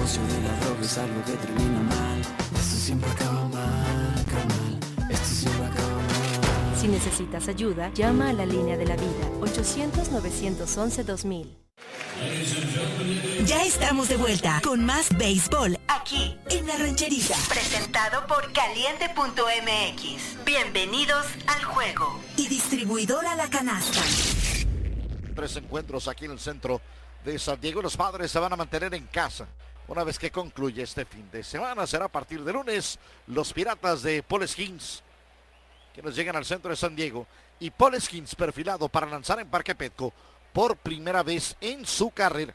negocio de la droga es algo que termina mal. Esto siempre acaba mal, carnal. Esto siempre acaba mal. Si necesitas ayuda, llama a la línea de la vida, 800-911-2000. Ya estamos de vuelta con más béisbol aquí en La Rancherita. Presentado por Caliente.mx. Bienvenidos al juego. Y distribuidora La Canasta. 3 encuentros aquí en el centro de San Diego. Los Padres se van a mantener en casa. Una vez que concluye este fin de semana, será a partir de lunes, los Piratas de Paul Skeens, quienes llegan al centro de San Diego. Y Paul Skeens perfilado para lanzar en Parque Petco por primera vez en su carrera.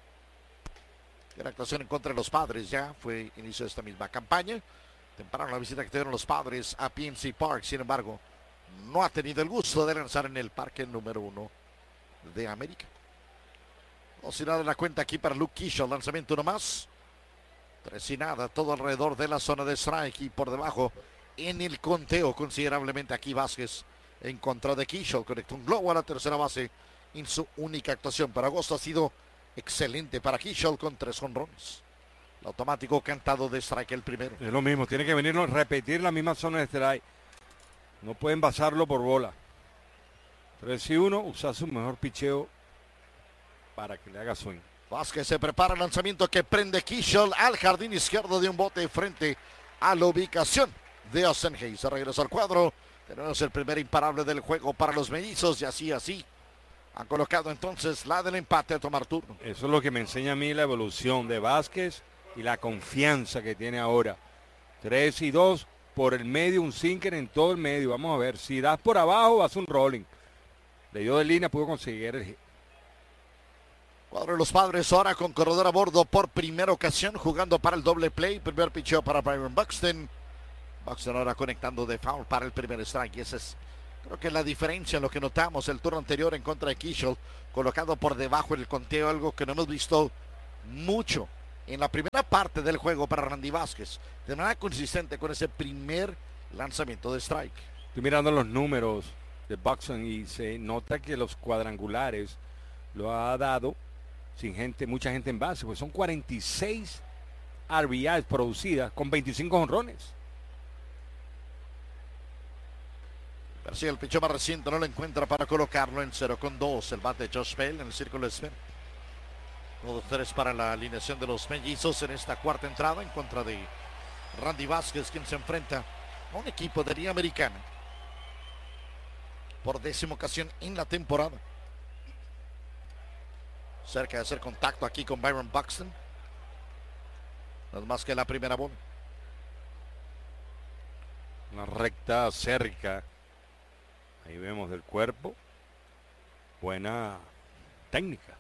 La actuación en contra de los Padres ya fue inicio de esta misma campaña. Temprano la visita que tuvieron los Padres a PNC Park, sin embargo, no ha tenido el gusto de lanzar en el parque número 1 de América. No sin nada en la cuenta aquí para Luke Keeschel, lanzamiento uno más. 3 y nada, todo alrededor de la zona de strike y por debajo en el conteo considerablemente aquí Vázquez en contra de Keeschel. Conectó un globo a la tercera base en su única actuación. Para agosto ha sido excelente para Keeschel con 3 jonrones. El automático cantado de strike el primero. Es lo mismo, tiene que venirlo a repetir la misma zona de strike. No pueden basarlo por bola. 3 y 1, usa su mejor picheo para que le haga swing. Vázquez se prepara el lanzamiento que prende Keeschel al jardín izquierdo de un bote frente a la ubicación de Austin Hayes. Se regresa al cuadro. Tenemos el primer imparable del juego para los mellizos y así. Han colocado entonces la del empate a tomar turno. Eso es lo que me enseña a mí la evolución de Vázquez y la confianza que tiene ahora. 3 y 2, por el medio, un sinker en todo el medio. Vamos a ver, si das por abajo, hace un rolling. Le dio de línea, pudo conseguir el hit. Cuadro de los Padres ahora con corredor a bordo por primera ocasión, jugando para el doble play. Primer picheo para Byron Buxton. Buxton ahora conectando de foul para el primer strike. Y esa es, creo que la diferencia en lo que notamos el turno anterior en contra de Keeschel, colocado por debajo en el conteo, algo que no hemos visto mucho en la primera parte del juego para Randy Vázquez, de manera consistente con ese primer lanzamiento de strike. Estoy mirando los números de Buxton y se nota que los cuadrangulares lo ha dado sin mucha gente en base, pues son 46 RBIs producidas con 25 jonrones. García, el picheo más reciente, no lo encuentra para colocarlo en 0-2. El bate de Josh Bell en el círculo de espera. 1-2-3 para la alineación de los mellizos en esta cuarta entrada en contra de Randy Vázquez, quien se enfrenta a un equipo de Liga Americana por 10ª ocasión en la temporada. Cerca de hacer contacto aquí con Byron Buxton. No es más que la primera bola. Una recta cerca. Ahí vemos del cuerpo. Buena técnica.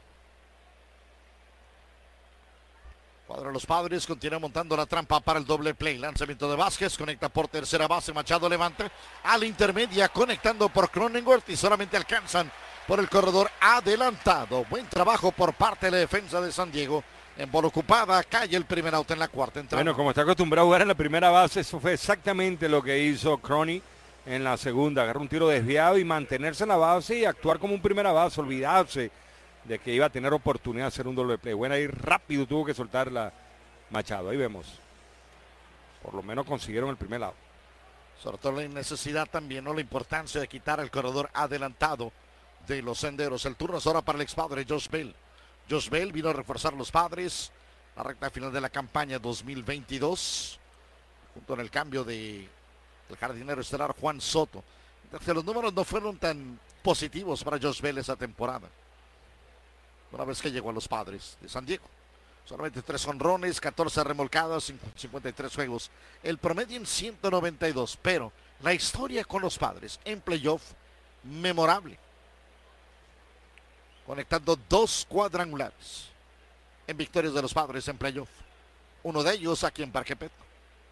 Cuadro de los Padres continúa montando la trampa para el doble play. Lanzamiento de Vázquez, conecta por tercera base. Machado levanta a la intermedia, conectando por Cronenworth y solamente alcanzan por el corredor adelantado. Buen trabajo por parte de la defensa de San Diego. En bola ocupada, cae el primer out en la cuarta entrada. Bueno, como está acostumbrado a jugar en la primera base, eso fue exactamente lo que hizo Crony en la segunda. Agarró un tiro desviado y mantenerse en la base y actuar como un primera base, olvidarse de que iba a tener oportunidad de hacer un doble play. Bueno, ahí rápido tuvo que soltar la Machado. Ahí vemos. Por lo menos consiguieron el primer out. Sobre todo la necesidad también, no la importancia de quitar el corredor adelantado de los senderos. El turno es ahora para el expadre Josh Bell. Josh Bell vino a reforzar los Padres la recta final de la campaña 2022, junto en el cambio de el jardinero estelar Juan Soto. Entonces, los números no fueron tan positivos para Josh Bell esa temporada, una vez que llegó a los Padres de San Diego. Solamente 3 jonrones, 14 remolcadas, 53 juegos. El promedio en 192, pero la historia con los Padres en playoff, memorable. Conectando 2 cuadrangulares en victorias de los Padres en playoff. Uno de ellos aquí en Parque Petco.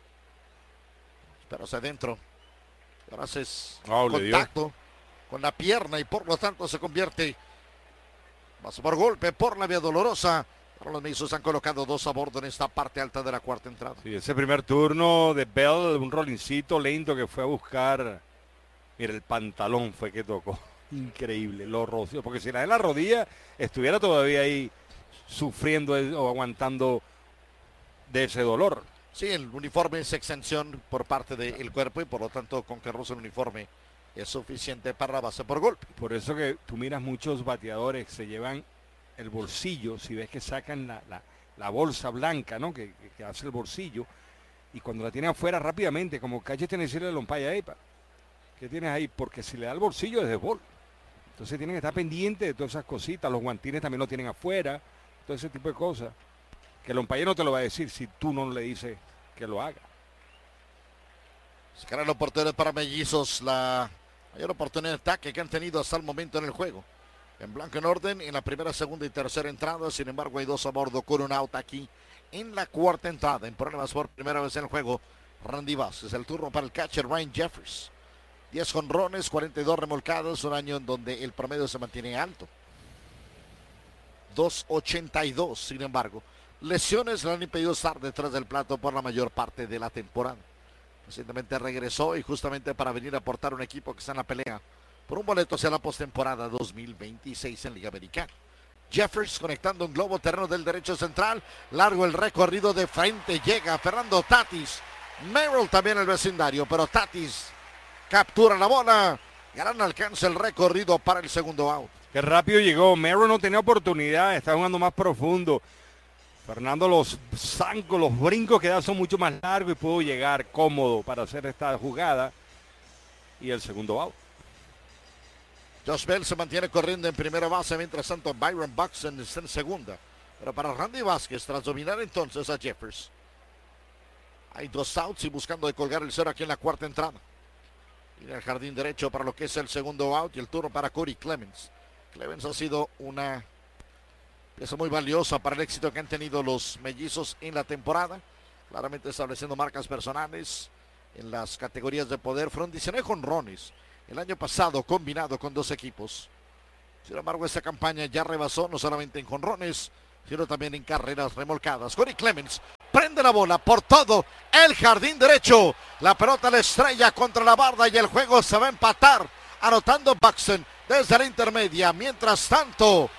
Pero hacia adentro. Ahora haces contacto con la pierna y por lo tanto se convierte más por golpe por la vía dolorosa. Ahora los mellizos han colocado 2 a bordo en esta parte alta de la cuarta entrada. Sí, ese primer turno de Bell, un rollincito lento que fue a buscar. Mira, el pantalón fue que tocó. Increíble, lo roció. Porque si la de la rodilla estuviera todavía ahí sufriendo o aguantando de ese dolor. Sí, el uniforme es exención por parte del cuerpo y por lo tanto con que roce el uniforme es suficiente para la base por golpe. Por eso que tú miras muchos bateadores que se llevan el bolsillo, si ves que sacan la bolsa blanca, ¿no? Que hace el bolsillo, y cuando la tienen afuera rápidamente, como calle tiene que decirle al umpire, ahí, ¿qué tienes ahí? Porque si le da el bolsillo es de bol. Entonces tienen que estar pendientes de todas esas cositas, los guantines también lo tienen afuera, todo ese tipo de cosas, que el umpire no te lo va a decir si tú no le dices que lo haga. Sacará la oportunidad para Mellizos, la mayor oportunidad de ataque que han tenido hasta el momento en el juego. En blanco en orden, en la primera, segunda y tercera entrada, sin embargo hay dos a bordo con un out aquí en la cuarta entrada. En problemas por primera vez en el juego, Randy Vázquez. El turno para el catcher Ryan Jeffers. 10 jonrones, 42 remolcadas, un año en donde el promedio se mantiene alto. 2.82, sin embargo. Lesiones le han impedido estar detrás del plato por la mayor parte de la temporada. Recientemente regresó y justamente para venir a aportar un equipo que está en la pelea por un boleto hacia la postemporada 2026 en Liga Americana. Jeffers conectando un globo terreno del derecho central. Largo el recorrido de frente. Llega Fernando Tatis. Merrill también el vecindario, pero Tatis captura la bola. Gran alcance el recorrido para el segundo out. Qué rápido llegó. Merrill no tenía oportunidad. Está jugando más profundo. Fernando los zancos, los brincos que da son mucho más largos y pudo llegar cómodo para hacer esta jugada. Y el segundo out. Josh Bell se mantiene corriendo en primera base, mientras tanto Byron Buxton está en segunda. Pero para Randy Vázquez, tras dominar entonces a Jeffers. Hay dos outs y buscando de colgar el cero aquí en la cuarta entrada. Y en el jardín derecho para lo que es el segundo out y el turno para Corey Clemens. Clemens ha sido una pieza muy valiosa para el éxito que han tenido los Mellizos en la temporada. Claramente estableciendo marcas personales en las categorías de poder. Fueron 19 jonrones el año pasado combinado con dos equipos. Sin embargo, esta campaña ya rebasó no solamente en jonrones, sino también en carreras remolcadas. Corey Clemens prende la bola por todo el jardín derecho. La pelota la estrella contra la barda y el juego se va a empatar. Anotando Buxton desde la intermedia. Mientras tanto,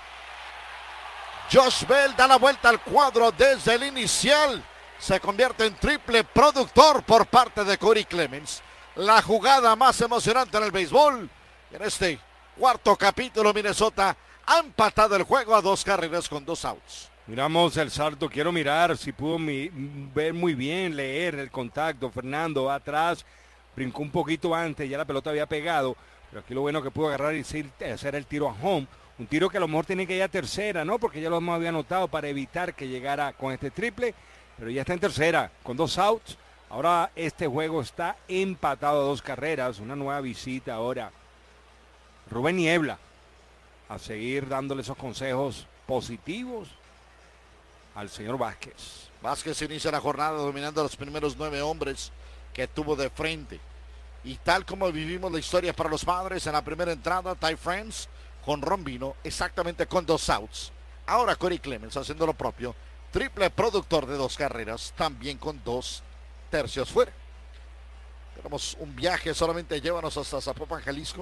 Josh Bell da la vuelta al cuadro desde el inicial. Se convierte en triple productor por parte de Corey Clemens. La jugada más emocionante en el béisbol. En este cuarto capítulo, Minnesota ha empatado el juego a 2 carreras con 2 outs. Miramos el salto, quiero mirar si pudo ver muy bien, leer el contacto. Fernando va atrás, brincó un poquito antes, ya la pelota había pegado, pero aquí lo bueno que pudo agarrar y hacer el tiro a home. Un tiro que a lo mejor tenía que ir a tercera, ¿no? Porque ya lo había anotado para evitar que llegara con este triple, pero ya está en tercera con 2 outs. Ahora este juego está empatado a 2 carreras, una nueva visita ahora. Rubén Niebla a seguir dándole esos consejos positivos al señor Vázquez. Vázquez inicia la jornada dominando a los primeros 9 hombres que tuvo de frente. Y tal como vivimos la historia para los Padres en la primera entrada, Ty France con Rombino exactamente con 2 outs. Ahora Corey Clemens haciendo lo propio. Triple productor de 2 carreras, también con 2 tercios fuera. Tenemos un viaje, solamente llévanos hasta Zapopan, Jalisco.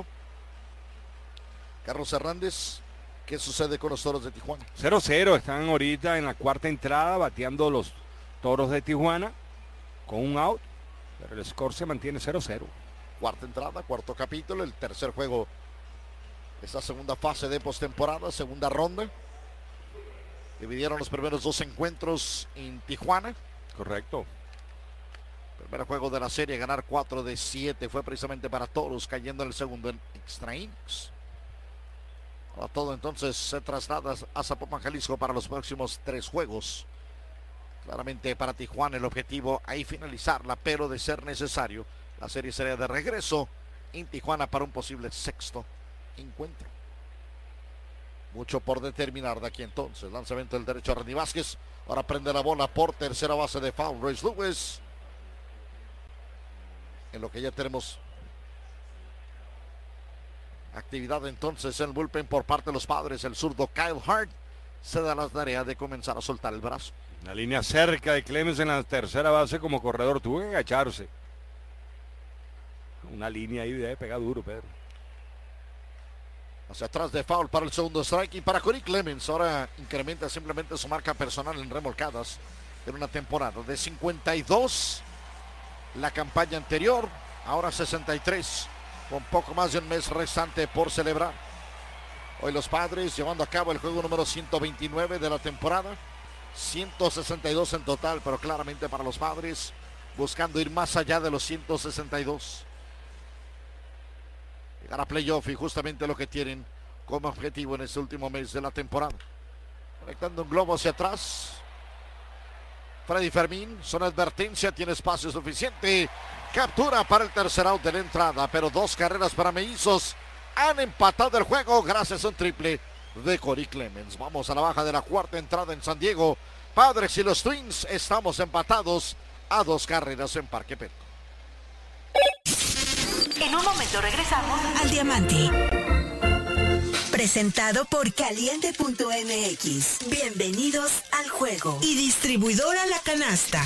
Carlos Hernández, ¿qué sucede con los Toros de Tijuana? 0-0, están ahorita en la cuarta entrada bateando los Toros de Tijuana con un out, pero el score se mantiene 0-0. Cuarta entrada, cuarto capítulo, el tercer juego de esta segunda fase de postemporada, segunda ronda. Dividieron los primeros 2 encuentros en Tijuana. Correcto. Primer juego de la serie, ganar 4 de 7 fue precisamente para Toros, cayendo en el segundo en extra innings. Ahora todo entonces se traslada a Zapopan, Jalisco para los próximos 3 juegos. Claramente para Tijuana el objetivo ahí finalizarla, pero de ser necesario, la serie sería de regreso en Tijuana para un posible 6º encuentro. Mucho por determinar de aquí entonces. Lanzamiento del derecho a Randy Vázquez. Ahora prende la bola por tercera base de foul. Royce Lewis. En lo que ya tenemos actividad entonces en el bullpen por parte de los Padres. El zurdo Kyle Hart se da la tarea de comenzar a soltar el brazo. La línea cerca de Clemens en la tercera base como corredor. Tuvo que agacharse. Una línea ahí de pegar duro, Pedro. Hacia atrás de foul para el segundo strike y para Corey Clemens. Ahora incrementa simplemente su marca personal en remolcadas. en una temporada. De 52 la campaña anterior, ahora 63, con poco más de un mes restante por celebrar. Hoy los Padres llevando a cabo el juego número 129 de la temporada. 162 en total, pero claramente para los Padres buscando ir más allá de los 162. Llegar a playoff y justamente lo que tienen como objetivo en este último mes de la temporada. Conectando un globo hacia atrás. Freddy Fermín, zona advertencia, tiene espacio suficiente. Captura para el tercer out de la entrada, pero 2 carreras para Mellizos. Han empatado el juego gracias a un triple de Corey Clemens. Vamos a la baja de la cuarta entrada en San Diego. Padres y los Twins estamos empatados a 2 carreras en Parque Petco. En un momento regresamos al Diamante. Presentado por Caliente.mx. Bienvenidos al juego. Y distribuidora La Canasta.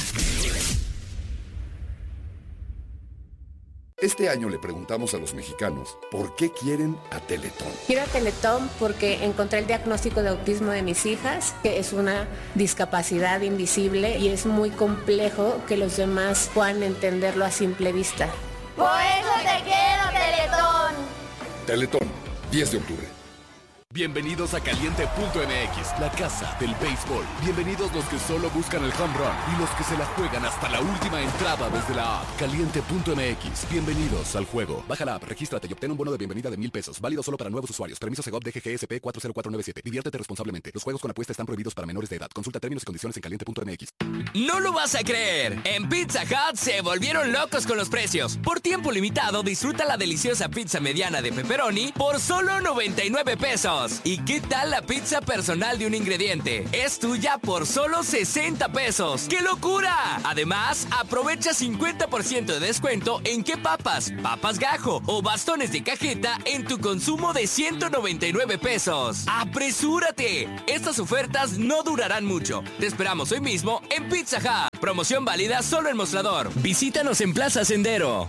Este año le preguntamos a los mexicanos por qué quieren a Teletón. Quiero a Teletón porque encontré el diagnóstico de autismo de mis hijas, que es una discapacidad invisible y es muy complejo que los demás puedan entenderlo a simple vista. Por eso te quiero, Teletón. Teletón, 10 de octubre. Bienvenidos a Caliente.mx, la casa del béisbol. Bienvenidos los que solo buscan el home run y los que se la juegan hasta la última entrada desde la app. Caliente.mx, bienvenidos al juego. Baja la app, regístrate y obtén un bono de bienvenida de $1,000. Válido solo para nuevos usuarios. Permiso Segov DGGSP 40497. Diviértete responsablemente. Los juegos con apuesta están prohibidos para menores de edad. Consulta términos y condiciones en Caliente.mx. No lo vas a creer. En Pizza Hut se volvieron locos con los precios. Por tiempo limitado, disfruta la deliciosa pizza mediana de pepperoni por solo 99 pesos. ¿Y qué tal la pizza personal de un ingrediente? Es tuya por solo 60 pesos. ¡Qué locura! Además, aprovecha 50% de descuento en qué papas, papas gajo o bastones de cajeta en tu consumo de 199 pesos. ¡Apresúrate! Estas ofertas no durarán mucho. Te esperamos hoy mismo en Pizza Hut. Promoción válida solo en Mostrador. Visítanos en Plaza Sendero.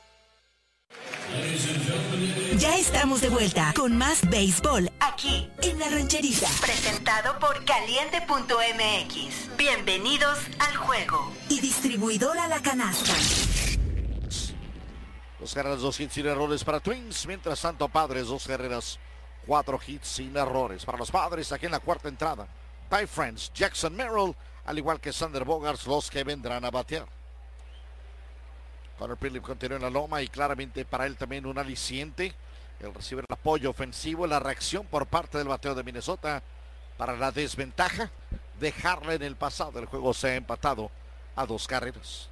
Ya estamos de vuelta con más béisbol aquí en La Rancherita. Presentado por Caliente.mx. Bienvenidos al juego. Y distribuidora La Canasta. 2 carreras, 2 hits sin errores para Twins. Mientras tanto, Padres, 2 carreras, 4 hits sin errores para los Padres aquí en la cuarta entrada. Ty France, Jackson Merrill, al igual que Sander Bogaerts, los que vendrán a batear. Connor Phillips continúa en la loma y claramente para él también un aliciente. El recibir el apoyo ofensivo, la reacción por parte del bateo de Minnesota para la desventaja. Dejarla en el pasado. El juego se ha empatado a 2 carreras.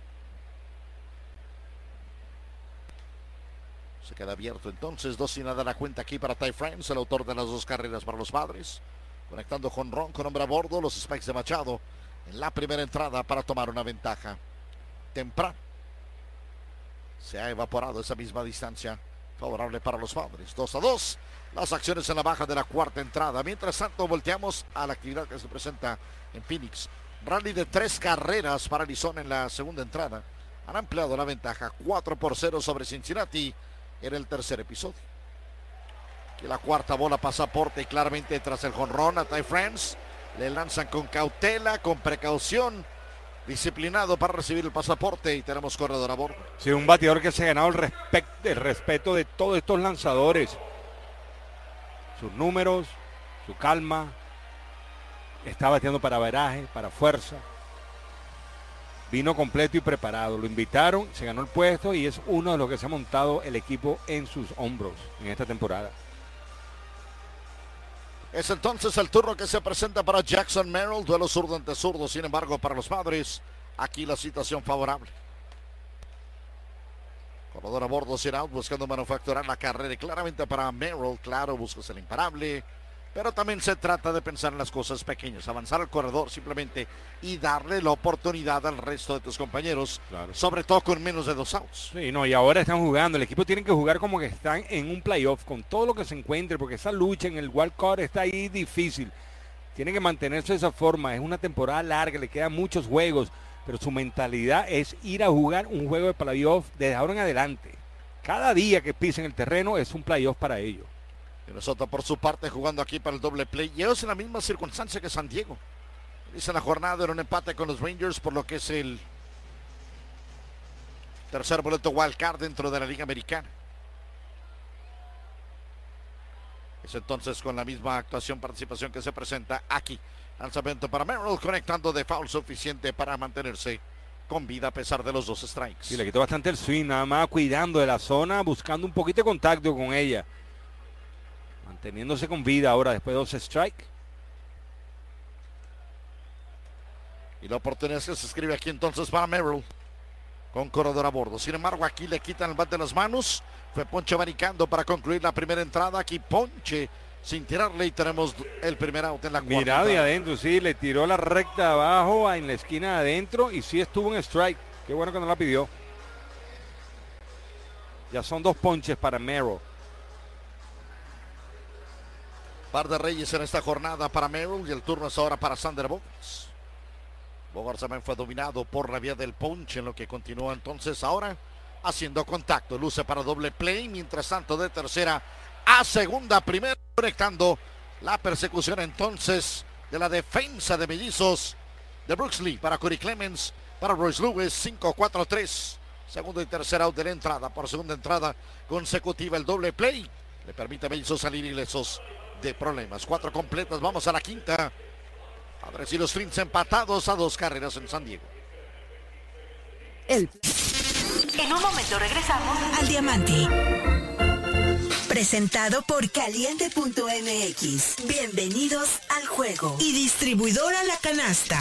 Se queda abierto entonces. 2-0 la cuenta aquí para Ty France, el autor de las 2 carreras para los Padres. Conectando jonrón con hombre a bordo. Los Spikes de Machado en la primera entrada para tomar una ventaja temprana. Se ha evaporado esa misma distancia favorable para los Padres. 2-2. Las acciones en la baja de la cuarta entrada. Mientras tanto, volteamos a la actividad que se presenta en Phoenix. Rally de 3 carreras para Arizona en la segunda entrada. Han ampliado la ventaja 4-0 sobre Cincinnati en el tercer episodio. Aquí la cuarta bola pasaporte y claramente tras el jonrón a Ty France. Le lanzan con cautela, con precaución. Disciplinado para recibir el pasaporte y tenemos corredor a bordo. Sí, un bateador que se ha ganado el respeto de todos estos lanzadores. Sus números, su calma. Está bateando para averaje, para fuerza. Vino completo y preparado. Lo invitaron, se ganó el puesto y es uno de los que se ha montado el equipo en sus hombros en esta temporada. Es entonces el turno que se presenta para Jackson Merrill. Duelo zurdo ante zurdo. Sin embargo, para los Padres, aquí la situación favorable. Corredor a bordo, sin out, buscando manufacturar la carrera. Y claramente para Merrill, claro, buscas el imparable. Pero también se trata de pensar en las cosas pequeñas. Avanzar al corredor simplemente y darle la oportunidad al resto de tus compañeros. Claro. Sobre todo con menos de 2 outs. Sí, no, y ahora están jugando. El equipo tiene que jugar como que están en un playoff con todo lo que se encuentre. Porque esa lucha en el wild card está ahí difícil. Tienen que mantenerse de esa forma. Es una temporada larga, le quedan muchos juegos. Pero su mentalidad es ir a jugar un juego de playoff desde ahora en adelante. Cada día que pisen el terreno es un playoff para ellos. Minnesota por su parte jugando aquí para el doble play. Y ellos en la misma circunstancia que San Diego. Dice la jornada en un empate con los Rangers por lo que es el tercer boleto wild card dentro de la Liga Americana. Es entonces con la misma participación que se presenta aquí. Lanzamiento para Merrill, conectando de foul suficiente para mantenerse con vida a pesar de los 2 strikes. Y le quitó bastante el swing, nada más cuidando de la zona, buscando un poquito de contacto con ella. Manteniéndose con vida ahora después de 2 strikes. Y la oportunidad que se escribe aquí entonces para Merrill. Con corredor a bordo. Sin embargo, aquí le quitan el bat de las manos. Fue ponche abanicando para concluir la primera entrada. Aquí ponche sin tirarle y tenemos el primer out en la cuarta. Mirado y adentro, sí, le tiró la recta abajo en la esquina de adentro y sí estuvo en strike. Qué bueno que no la pidió. Ya son 2 ponches para Merrill. Par de reyes en esta jornada para Merrill y el turno es ahora para Sander Bogaerts. Bogaerts también fue dominado por la vía del ponche, en lo que continúa entonces ahora haciendo contacto. Luce para doble play, mientras tanto de tercera a segunda, primera, conectando la persecución entonces de la defensa de mellizos de Brooks Lee para Corey Clemens, para Royce Lewis, 5-4-3. Segundo y tercer out de la entrada. Por segunda entrada consecutiva el doble play le permite a mellizos salir ilesos de problemas. 4 completas, vamos a la quinta. Padres y los Twins empatados a 2 carreras en San Diego. En un momento regresamos al Diamante. Presentado por Caliente.mx. Bienvenidos al juego. Y distribuidora La Canasta.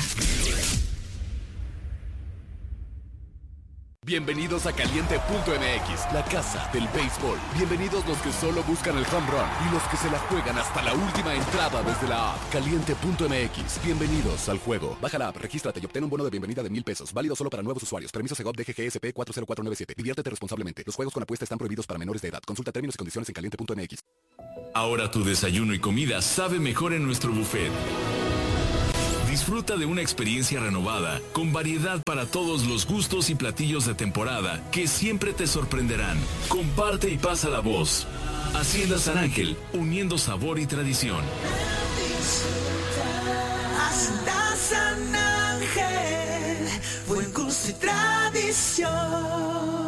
Bienvenidos a Caliente.mx, la casa del béisbol. Bienvenidos los que solo buscan el home run y los que se la juegan hasta la última entrada desde la app. Caliente.mx, bienvenidos al juego. Baja la app, regístrate y obtén un bono de bienvenida de $1,000. Válido solo para nuevos usuarios. Permiso Segov DGGSP 40497. Diviértete responsablemente. Los juegos con apuesta están prohibidos para menores de edad. Consulta términos y condiciones en Caliente.mx. Ahora tu desayuno y comida sabe mejor en nuestro buffet. Disfruta de una experiencia renovada, con variedad para todos los gustos y platillos de temporada que siempre te sorprenderán. Comparte y pasa la voz. Hacienda San Ángel, uniendo sabor y tradición. Hacienda San Ángel, buen gusto y tradición.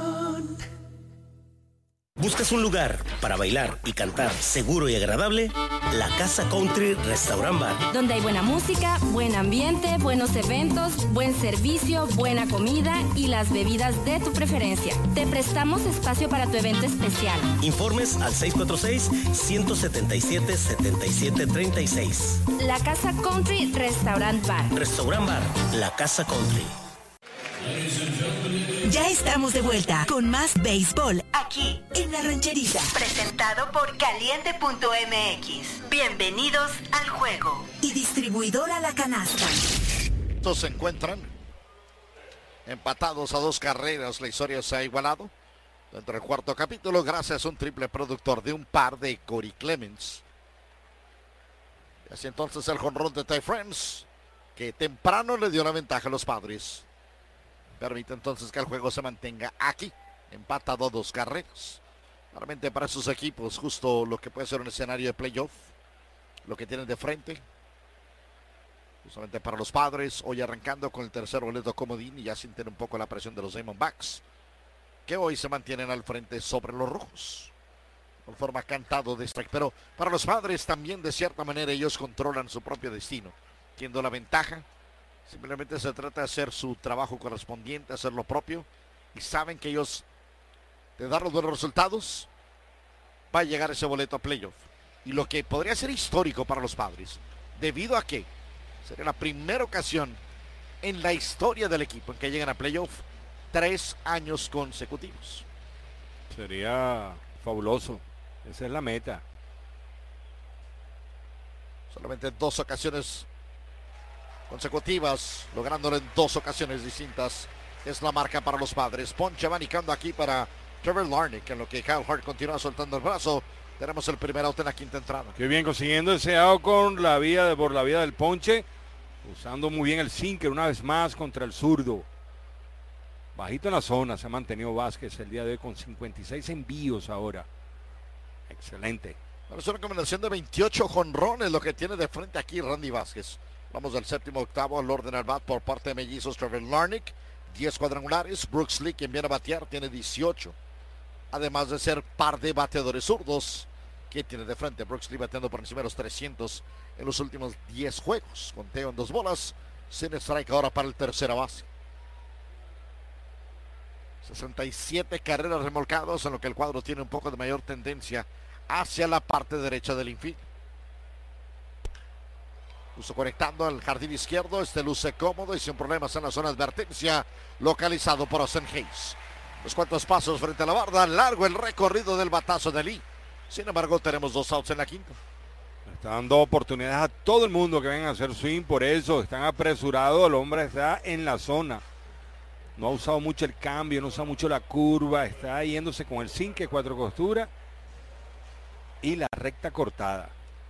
¿Buscas un lugar para bailar y cantar seguro y agradable? La Casa Country Restaurant Bar. Donde hay buena música, buen ambiente, buenos eventos, buen servicio, buena comida y las bebidas de tu preferencia. Te prestamos espacio para tu evento especial. Informes al 646-177-7736. La Casa Country Restaurant Bar. Restaurant Bar, La Casa Country. Ya estamos de vuelta con más béisbol aquí en La Rancherita. Presentado por Caliente.mx. Bienvenidos al juego. Y distribuidora La Canasta. Estos se encuentran empatados a 2 carreras. La historia se ha igualado dentro del cuarto capítulo gracias a un triple productor de un par de Corey Clemens. Y así entonces el jonrón de Ty France, que temprano le dio la ventaja a los Padres, permite entonces que el juego se mantenga aquí, empatado a 2 carreras. Realmente para esos equipos, justo lo que puede ser un escenario de playoff, lo que tienen de frente. Justamente para los Padres, hoy arrancando con el tercer boleto comodín y ya sienten un poco la presión de los Diamondbacks, que hoy se mantienen al frente sobre los Rojos, con forma cantado de strike. Pero para los Padres también de cierta manera ellos controlan su propio destino, teniendo la ventaja. Simplemente se trata de hacer su trabajo correspondiente, hacer lo propio. Y saben que ellos, de dar los buenos resultados, va a llegar ese boleto a playoff. Y lo que podría ser histórico para los Padres, debido a que sería la primera ocasión en la historia del equipo en que llegan a playoff 3 años consecutivos. Sería fabuloso. Esa es la meta. Solamente 2 ocasiones consecutivas, lográndolo en 2 ocasiones distintas, es la marca para los Padres. Ponche abanicando aquí para Trevor Larnach, en lo que Kyle Hart continúa soltando el brazo. Tenemos el primer out en la quinta entrada. Qué bien consiguiendo ese out con por la vía del ponche, usando muy bien el sinker una vez más contra el zurdo. Bajito en la zona se ha mantenido Vázquez el día de hoy con 56 envíos ahora. Excelente. Es una combinación de 28 jonrones lo que tiene de frente aquí Randy Vázquez. Vamos del séptimo octavo al orden al bat por parte de Mellizos. Trevor Larnach, 10 cuadrangulares. Brooks Lee, quien viene a batear, tiene 18. Además de ser par de bateadores zurdos. ¿Quién tiene de frente? Brooks Lee bateando por encima de los 300 en los últimos 10 juegos. Conteo en 2 bolas. Sin strike ahora para el tercera base. 67 carreras remolcadas, en lo que el cuadro tiene un poco de mayor tendencia hacia la parte derecha del infield. Justo conectando al jardín izquierdo. Este luce cómodo y sin problemas en la zona de advertencia. Localizado por Austin Hayes. Los cuantos pasos frente a la barda. Largo el recorrido del batazo de Lee. Sin embargo, tenemos 2 outs en la quinta. Está dando oportunidades a todo el mundo que vengan a hacer swing. Por eso están apresurados. El hombre está en la zona. No ha usado mucho el cambio. No usa mucho la curva. Está yéndose con el sinque, 4 costuras. Y la recta cortada.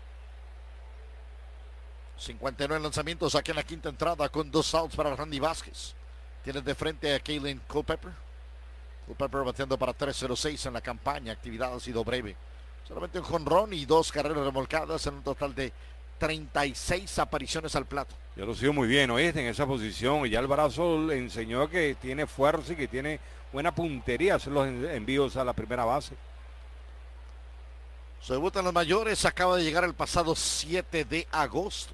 59 lanzamientos aquí en la quinta entrada con 2 outs para Randy Vázquez. Tiene de frente a Kalen Culpepper. Culpepper bateando para 3.06 en la campaña. Actividad ha sido breve. Solamente un jonrón y 2 carreras remolcadas en un total de 36 apariciones al plato. Ya lo sigo muy bien, ¿oíste? En esa posición. Y ya el brazo le enseñó que tiene fuerza y que tiene buena puntería hacer los envíos a la primera base. Su debut en los mayores acaba de llegar el pasado 7 de agosto.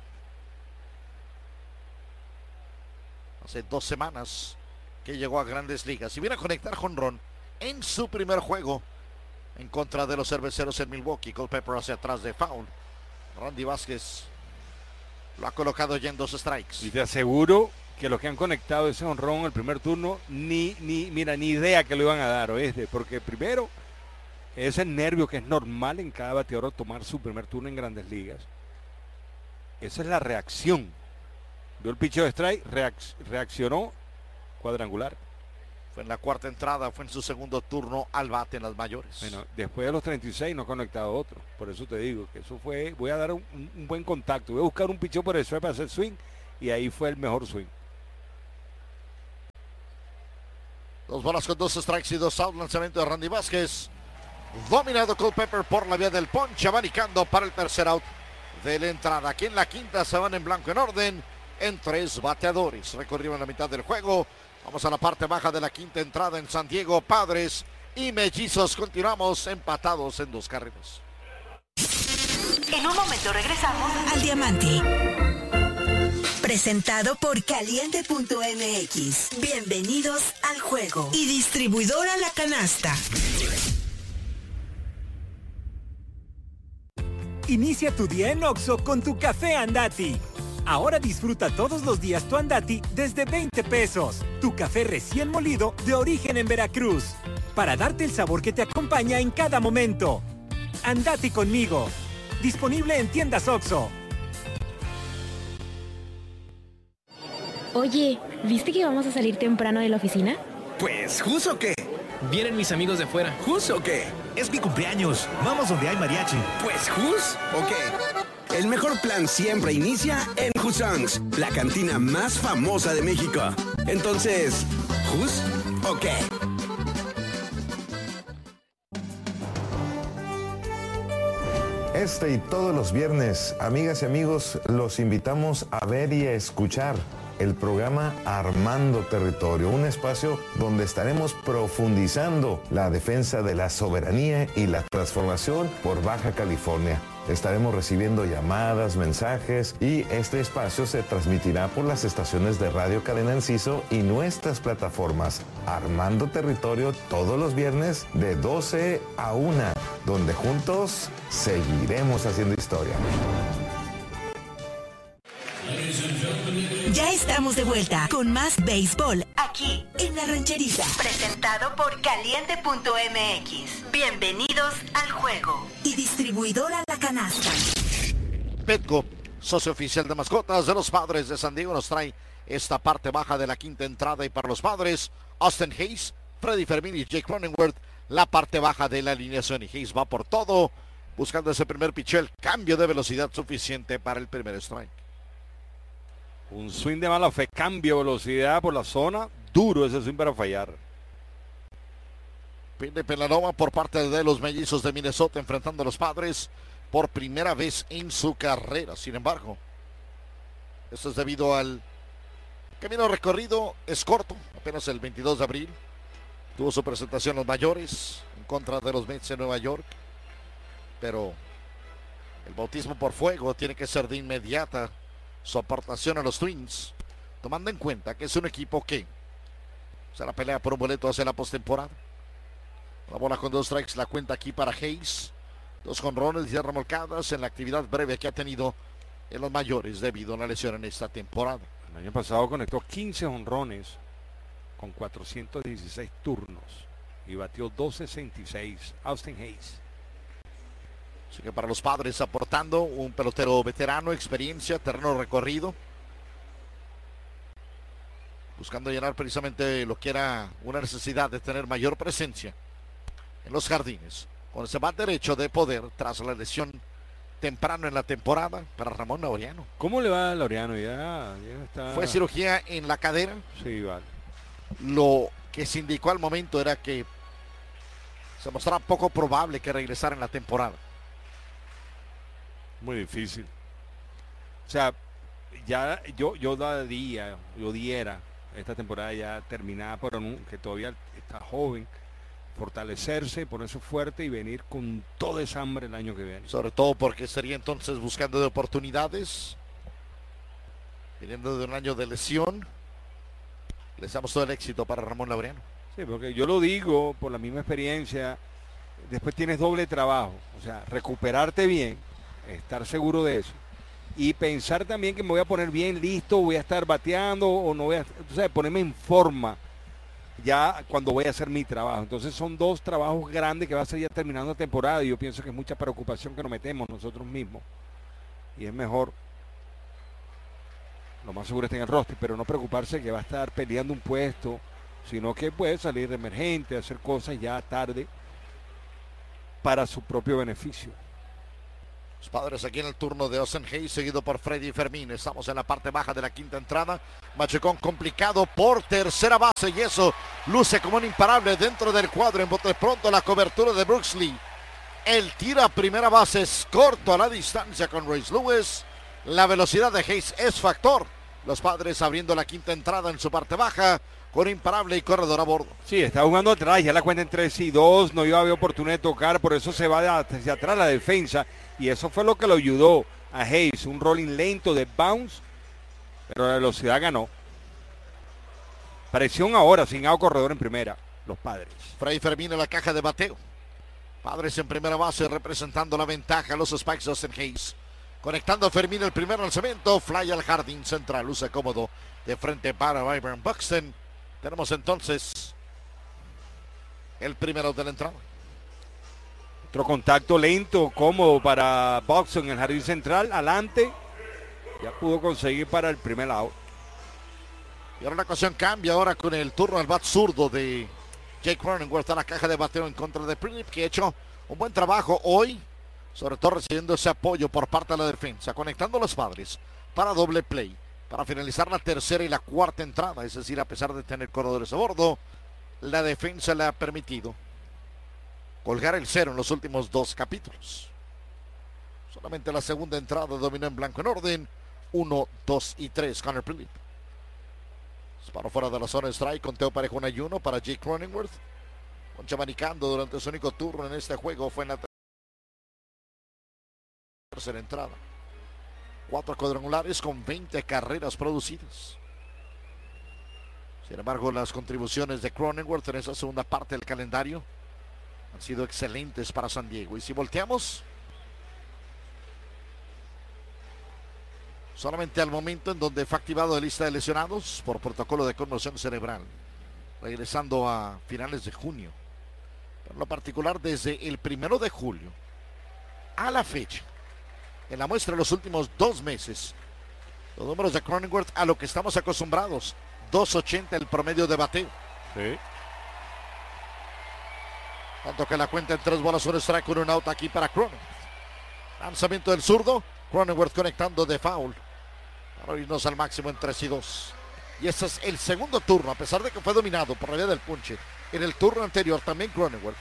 Hace 2 semanas que llegó a Grandes Ligas y viene a conectar jonrón en su primer juego en contra de los Cerveceros en Milwaukee. Culpepper hacia atrás de foul. Randy Vázquez lo ha colocado ya en 2 strikes. Y te aseguro que los que han conectado ese jonrón el primer turno ni idea que lo iban a dar, ¿oíste? Porque primero ese nervio que es normal en cada bateador tomar su primer turno en Grandes Ligas. Esa es la reacción. Vio el picheo de strike, reaccionó, cuadrangular. Fue en la cuarta entrada, fue en su segundo turno al bate en las mayores. Bueno, después de los 36 no ha conectado otro. Por eso te digo que eso fue, voy a dar un buen contacto. Voy a buscar un picheo por el suelo para hacer swing y ahí fue el mejor swing. 2 bolas con 2 strikes y 2 outs. Lanzamiento de Randy Vázquez. Dominado Culpepper por la vía del ponche, abanicando para el tercer out de la entrada. Aquí en la quinta se van en blanco en orden en 3 bateadores. Recorrieron la mitad del juego. Vamos a la parte baja de la quinta entrada en San Diego. Padres y Mellizos continuamos empatados en 2 carreras. En un momento regresamos al Diamante. Presentado por Caliente.mx. Bienvenidos al juego. Y distribuidora La Canasta. Inicia tu día en Oxxo con tu café Andati. Ahora disfruta todos los días tu Andati desde 20 pesos. Tu café recién molido de origen en Veracruz. Para darte el sabor que te acompaña en cada momento. Andati conmigo. Disponible en tiendas Oxxo. Oye, ¿viste que vamos a salir temprano de la oficina? Pues, ¿justo qué? Vienen mis amigos de fuera. ¿Justo qué? Es mi cumpleaños. Vamos donde hay mariachi. Pues, ¿jus o qué? El mejor plan siempre inicia en Husongs, la cantina más famosa de México. Entonces, ¿jus o qué? Este y todos los viernes, amigas y amigos, los invitamos a ver y a escuchar el programa Armando Territorio, un espacio donde estaremos profundizando la defensa de la soberanía y la transformación por Baja California. Estaremos recibiendo llamadas, mensajes y este espacio se transmitirá por las estaciones de Radio Cadena Enciso y nuestras plataformas Armando Territorio todos los viernes de 12 a 1, donde juntos seguiremos haciendo historia. Ya estamos de vuelta con más béisbol aquí en La Rancherita. Presentado por Caliente.mx. Bienvenidos al juego. Y distribuidora La Canasta. Petco, socio oficial de mascotas de los Padres de San Diego, nos trae esta parte baja de la quinta entrada. Y para los Padres, Austin Hayes, Freddy Fermín y Jake Cronenworth, la parte baja de la alineación. Y Hayes va por todo, buscando ese primer pitch, el cambio de velocidad suficiente para el primer strike. Un swing de mala fe, cambio de velocidad por la zona, duro ese swing para fallar. Pide Pelanova por parte de los Mellizos de Minnesota, enfrentando a los Padres por primera vez en su carrera. Sin embargo, Esto es debido al camino recorrido, es corto, apenas el 22 de abril. Tuvo su presentación en los mayores en contra de los Mets de Nueva York. Pero el bautismo por fuego tiene que ser de inmediata su aportación a los Twins, tomando en cuenta que es un equipo que se la pelea por un boleto hacia la postemporada. La bola con 2 strikes, la cuenta aquí para Hayes. 2 jonrones, 10 remolcadas en la actividad breve que ha tenido en los mayores debido a una lesión en esta temporada. El año pasado conectó 15 jonrones con 416 turnos y batió 266. Austin Hayes. Así que para los Padres aportando un pelotero veterano, experiencia, terreno recorrido. Buscando llenar precisamente lo que era una necesidad de tener mayor presencia en los jardines. Con ese bat derecho de poder tras la lesión temprano en la temporada para Ramón Laureano. ¿Cómo le va a Laureano? Ya está... Fue cirugía en la cadera. Sí, vale. Lo que se indicó al momento era que se mostraba poco probable que regresara en la temporada. Muy difícil. O sea, ya yo diera esta temporada ya terminada, pero que todavía está joven, fortalecerse, ponerse fuerte y venir con toda esa hambre el año que viene. Sobre todo porque estaría entonces buscando de oportunidades, viniendo de un año de lesión. Les damos todo el éxito para Ramón Laureano. Sí, porque yo lo digo por la misma experiencia, después tienes doble trabajo, o sea, recuperarte bien, estar seguro de eso, y pensar también que me voy a poner bien listo, voy a estar bateando o no voy a, o sea, ponerme en forma ya cuando voy a hacer mi trabajo. Entonces son 2 trabajos grandes que va a ser ya terminando la temporada, y yo pienso que es mucha preocupación que nos metemos nosotros mismos, y es mejor, lo más seguro está en el roster, pero no preocuparse que va a estar peleando un puesto, sino que puede salir de emergente, hacer cosas ya tarde para su propio beneficio. Los Padres aquí en el turno de Austin Hayes, seguido por Freddy Fermín. Estamos en la parte baja de la quinta entrada. Machicón complicado por tercera base, y eso luce como un imparable dentro del cuadro. En bote pronto la cobertura de Brooks Lee. El tiro a primera base es corto a la distancia con Royce Lewis. La velocidad de Hayes es factor. Los Padres abriendo la quinta entrada en su parte baja con imparable y corredor a bordo. Sí, está jugando atrás, ya la cuenta en 3-2, no iba a haber oportunidad de tocar, por eso se va hacia atrás la defensa, y eso fue lo que lo ayudó a Hayes, un rolling lento de bounce, pero la velocidad ganó. Presión ahora, sin out corredor en primera, los Padres. Freddy Fermín en la caja de bateo. Padres en primera base representando la ventaja, los Spikes de Austin Hayes. Conectando a Fermín el primer lanzamiento, fly al jardín central, luce cómodo de frente para Byron Buxton. Tenemos entonces el primero de la entrada. Otro contacto lento, cómodo para Buxton en el jardín central, adelante. Ya pudo conseguir para el primer out. Y ahora la ocasión cambia ahora con el turno al bat zurdo de Jake Cronenworth a la caja de bateo en contra de Philip, que ha hecho un buen trabajo hoy, sobre todo recibiendo ese apoyo por parte de la defensa, conectando a los Padres para doble play, para finalizar la tercera y la cuarta entrada. Es decir, a pesar de tener corredores a bordo, la defensa le ha permitido colgar el 0 en los últimos 2 capítulos. Solamente la segunda entrada dominó en blanco en orden. 1, 2 y 3. Connor Philip. Disparo fuera de la zona de strike. Conteo parejo 1 y 1 para Jake Cronenworth. Poncha manicando durante su único turno en este juego. Fue en la tercera entrada. 4 cuadrangulares con 20 carreras producidas. Sin embargo, las contribuciones de Cronenworth en esa segunda parte del calendario han sido excelentes para San Diego. Y si volteamos, solamente al momento en donde fue activado de lista de lesionados por protocolo de conmoción cerebral, regresando a finales de junio. Pero en lo particular, desde el 1 de julio a la fecha, en la muestra de los últimos 2 meses, los números de Cronenworth a lo que estamos acostumbrados. 2.80 el promedio de bateo. Sí. Tanto que la cuenta en 3 bolas, 1 strike con un out aquí para Cronenworth. Lanzamiento del zurdo. Cronenworth conectando de foul para irnos al máximo en 3 y 2. Y ese es el segundo turno, a pesar de que fue dominado por la vía del punche. En el turno anterior también Cronenworth,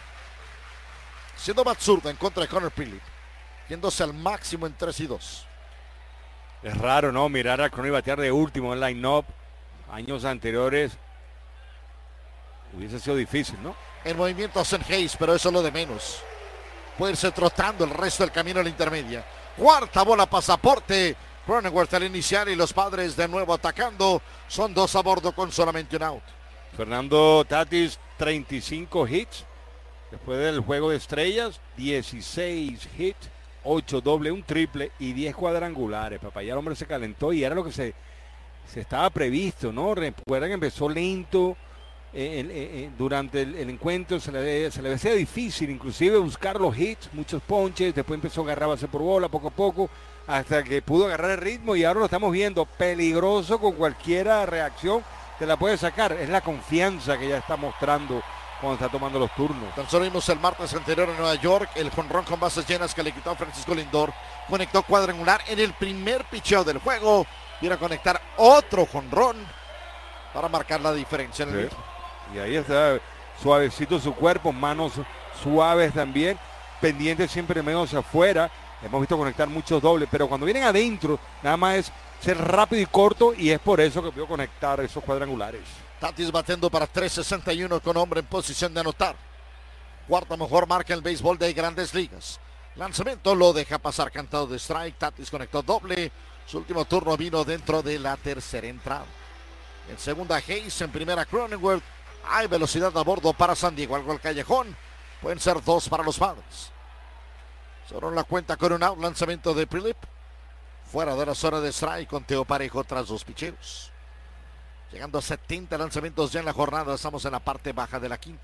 siendo bat zurdo en contra de Connor Philip, yéndose al máximo en 3 y 2. Es raro, ¿no? Mirar a Crony batear de último en line-up. Años anteriores hubiese sido difícil, ¿no? El movimiento hacen Hayes, pero eso es lo de menos. Puede irse trotando el resto del camino a la intermedia. Cuarta bola, pasaporte. Cronenworth al iniciar y los Padres de nuevo atacando. Son 2 a bordo con solamente un out. Fernando Tatis, 35 hits. Después del juego de estrellas, 16 hits, 8 doble, un triple y 10 cuadrangulares. Papá, ya el hombre se calentó y era lo que se estaba previsto, ¿no? Recuerdan que empezó lento durante el encuentro, se le hacía difícil inclusive buscar los hits, muchos ponches, después empezó a agarrar base por bola poco a poco, hasta que pudo agarrar el ritmo y ahora lo estamos viendo peligroso, con cualquiera reacción te la puede sacar. Es la confianza que ya está mostrando cuando está tomando los turnos. Tan solo vimos el martes anterior en Nueva York, el jonrón con bases llenas que le quitó a Francisco Lindor. Conectó cuadrangular en el primer picheo del juego. Viene a conectar otro jonrón para marcar la diferencia en el mismo. Y ahí está suavecito su cuerpo, manos suaves también, pendientes siempre medio hacia afuera. Hemos visto conectar muchos dobles, pero cuando vienen adentro, nada más es ser rápido y corto, y es por eso que puedo conectar esos cuadrangulares. Tatis batiendo para 3.61 con hombre en posición de anotar. Cuarta mejor marca en el béisbol de Grandes Ligas. Lanzamiento lo deja pasar cantado de strike. Tatis conectó doble. Su último turno vino dentro de la tercera entrada. En segunda Hayes, en primera Cronenworth. Hay velocidad a bordo para San Diego. Algo al callejón. Pueden ser 2 para los Padres. Solo la cuenta con un out. Lanzamiento de Philip. Fuera de la zona de strike. Conteo parejo tras 2 picheros. Llegando a 70 lanzamientos ya en la jornada. Estamos en la parte baja de la quinta.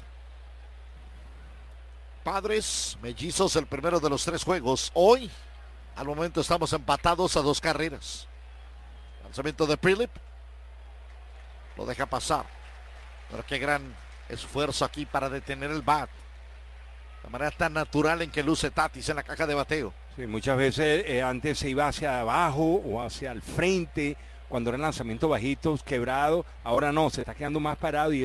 Padres, Mellizos, el primero de los 3 juegos. Hoy, al momento estamos empatados a 2 carreras. Lanzamiento de Philip. Lo deja pasar. Pero qué gran esfuerzo aquí para detener el bat. La manera tan natural en que luce Tatis en la caja de bateo. Sí, muchas veces antes se iba hacia abajo o hacia el frente cuando eran lanzamientos bajitos, quebrados. Ahora no, se está quedando más parado y